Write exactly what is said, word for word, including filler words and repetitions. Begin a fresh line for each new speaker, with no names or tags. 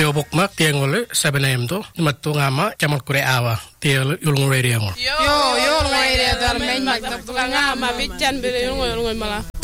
Piobok mak tiang ole seven a m to mattu ngama camal kure awa tiang yulung radio.
Yo yo radio dar main mak ngama bican bere yulung yulung mala.